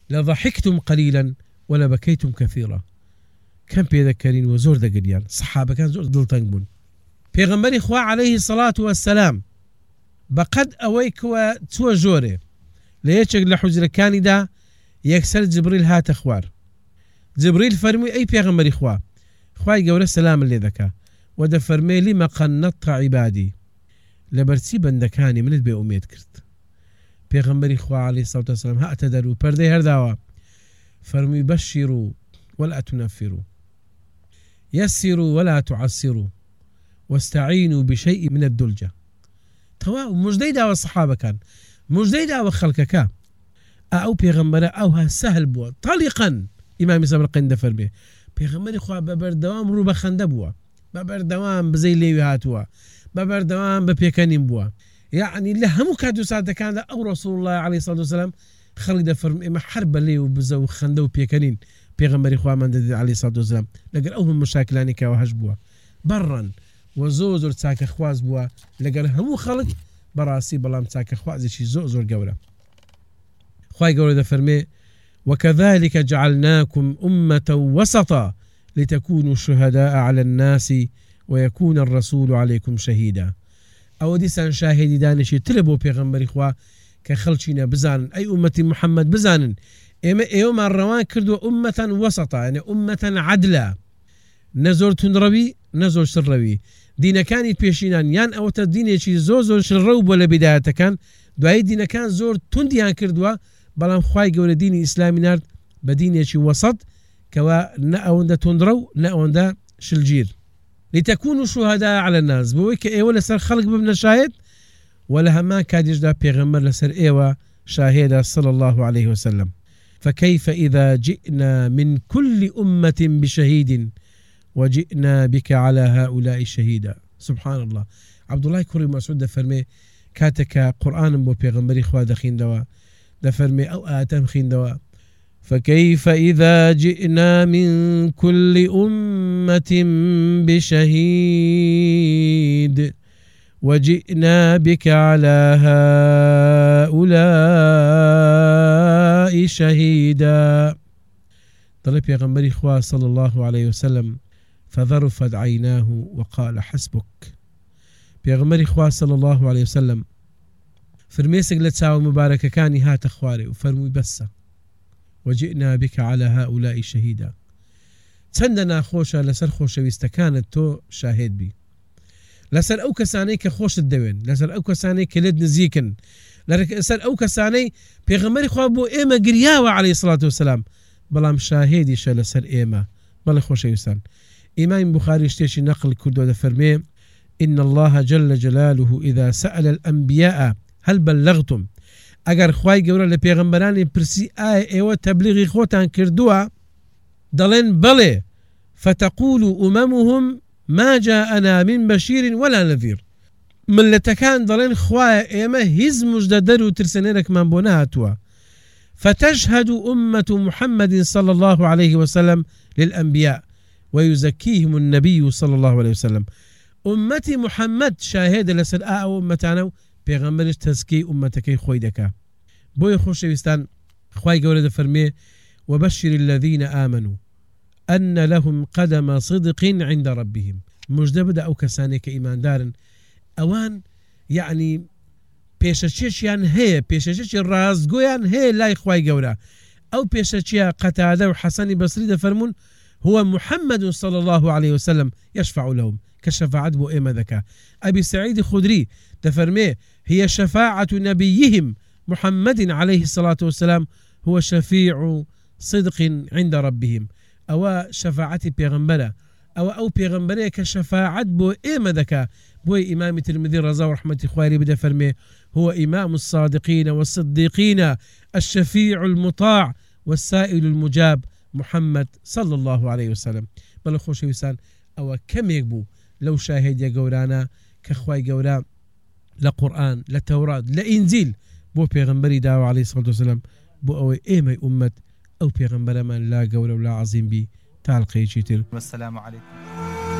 لضحكتم قليلا ولبكيتم كثيرا. كم بيذكرين وزور دقريان صحابة كان زور دلتنگ بون. پیغمبر خوا عليه الصلاة والسلام بقد أويك وتسوى جوري ليشك لحجر كان دا يكسر جبريل هات أخوار. جبريل فرمي أي پیغمبر خوا يقول السلام اللي ذكا ودا فرمي لما قنطت عبادي لبرسي بندكاني من البي أميد كرت. پیغمبر خوا عليه الصلاة والسلام هأتدروا پردي هرداوا فرمي بشروا ولا تنفروا يسروا ولا تعسروا واستعينوا بشيء من الدلجة. توا مجديدا والصحابة كان مجديدا وخلقك أو پیغمبر أو سهل بوا طلقا. إمام سبر قند فرمي پیغمبر خوا ببردوام رو بخنده بوا ببردوام بزي ليوي هاتوا ببردوام بپیکنیم بوا يعني لهمو كادو ساعة كان أو رسول الله عليه الصلاة والسلام خلق دا فرمي إما حرب ليو بزو خنده وپیکنين پیغمبر خوا من عليه الصلاة والسلام لقر أوهم مشاكلاني كاوهج بوا برا وزوزر تاك خواز بوا لقر همو خلق براسي بلام تاك خوازي شي زوزر قورا. خواي قورا دا فرمي وكذلك جعلناكم أمة وسطا لتكونوا شهداء على الناس ويكون الرسول عليكم شهيدا. أو ديسان شاهدي دانشي تلبو پیغمبر خوا كخلشينا بزانن أي أمة محمد بزانن يوم الروان كردوا أمة وسطا يعني أمة عدلا نزور تنروي نزور شروي دين كان بيشينان يان أو تدين شي زور شروب ولا بداية كان دعاي دين كان زور تنديان كردوا بلام خواي قول دين إسلامي نارد بدين شي وسط كوا نأوندا تندرو نأوندا شلجير لتكونوا شهداء على الناس بويك ايوه لسر خلق بابن شاهد ولا هما كاديش دا بيغمر لسر ايوه شاهد صلى الله عليه وسلم. فكيف إذا جئنا من كل أمة بشهيد وجئنا بك على هؤلاء شهيدا. سبحان الله. عبد الله كوري مسعود دفرمي كاتك قرآن بو بيغمبري خوا دخين دوا دفرمي أو آتم خين دوا فكيف إذا جئنا من كل أمة بشهيد وجئنا بك على هؤلاء شهيدا. طلب پیغمبر خوا صلى الله عليه وسلم فذرفت عيناه وقال حسبك. پیغمبر خوا صلى الله عليه وسلم فرميسك لتساو مباركة كاني هات أخواري وفرمي بسا وجئنا بك على هؤلاء شهيدا. تندنا خوشا لسر خوشا ويستكانت تو شاهد بي لسر أو كساني كخوش الدوين لسر أو كساني كلد نزيكن لسر أو كساني پیغمبر خوا بو إيما قرياوة عليه الصلاة والسلام بلام شاهدي شا لسر إيما بلا خوشا يسان. إمام بخاري اشتيشي نقل كردو دا فرمي إن الله جل جلاله إذا سأل الأنبياء هل بلغتم اگر خواهی گوره لپیغمبرانی پرسی ایوه تبلیغی خوتان کردوا دلين بلي فتقول أممهم ما جاءنا من بشير ولا نذير من لتكان دلين خوايا إيما هز مجددر وترسنينك من بناتوا فتشهد أمة محمد صلى الله عليه وسلم للأنبياء ويزكيهم النبي صلى الله عليه وسلم. أمتي محمد شاهد لسرآ أو أمتانا بيغمبرش تزكي أمتكي خويدكا بوي خوش ويستان خواي قولة فرمي وبشر الذين آمنوا أن لهم قدم صدق عند ربهم مجدبدا أو كسانيك إيمان دارن أوان يعني بيشتشيان هي بيشتشي رازقويان هي لا إخواي قولة أو بيشتشي قتادة وحسن بصري دفرمون هو محمد صلى الله عليه وسلم يشفع لهم كشفاعة بو إيما ذكا. أبي سعيد خدري دفرمي هي شفاعة نبيهم محمد عليه الصلاة والسلام هو شفيع صدق عند ربهم أو شفاعة بيغمبرة أو بيغمبرة كشفاعة بو إيما ذكا بو إمام الترمذي رضا ورحمة إخواني بدا فرمي هو إمام الصادقين والصديقين الشفيع المطاع والسائل المجاب محمد صلى الله عليه وسلم. بل خوش ويسان أو كم يكبو لو شاهد يا قورانا كخواي قورا لقرآن لتوراة لإنزيل بو بيغمبري داو عليه الصلاة والسلام بو أو إيمي أمت أو بيغمبر من لا قول ولا عظيم بي تعالقي شيتر. والسلام عليكم.